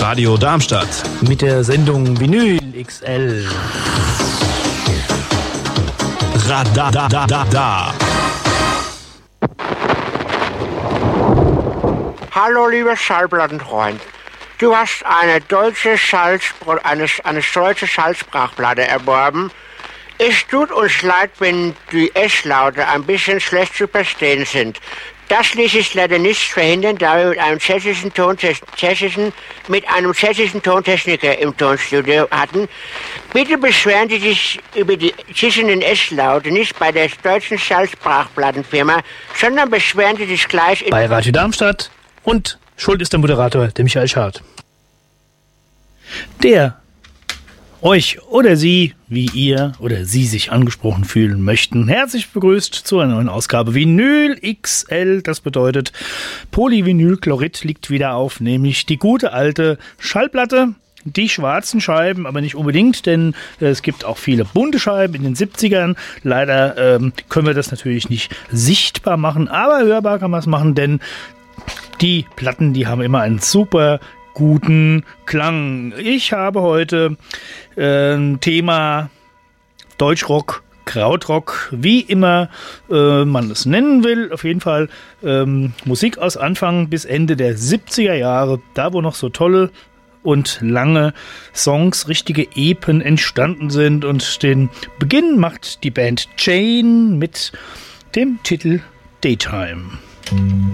Radio Darmstadt. Mit der Sendung Vinyl XL. Radadadada. Hallo, lieber Schallplattenfreund. Du hast eine deutsche Schallsprachplatte erworben. Es tut uns leid, wenn die S-Laute ein bisschen schlecht zu verstehen sind. Das ließ sich leider nicht verhindern, da wir mit einem tschechischen Tontechniker im Tonstudio hatten. Bitte beschweren Sie sich über die zischenden S-Laute nicht bei der deutschen Schallsprachplattenfirma, sondern beschweren Sie sich gleich bei Radio Darmstadt, und schuld ist der Moderator, der Michael Schad. Der euch oder sie, wie ihr oder sie sich angesprochen fühlen möchten, herzlich begrüßt zu einer neuen Ausgabe Vinyl XL. Das bedeutet, Polyvinylchlorid liegt wieder auf, nämlich die gute alte Schallplatte. Die schwarzen Scheiben, aber nicht unbedingt, denn es gibt auch viele bunte Scheiben in den 70ern. Leider können wir das natürlich nicht sichtbar machen, aber hörbar kann man es machen, denn die Platten, die haben immer einen super guten Klang. Ich habe heute Thema Deutschrock, Krautrock, wie immer man es nennen will. Auf jeden Fall Musik aus Anfang bis Ende der 70er Jahre, da wo noch so tolle und lange Songs, richtige Epen entstanden sind. Und den Beginn macht die Band Chain mit dem Titel Daytime.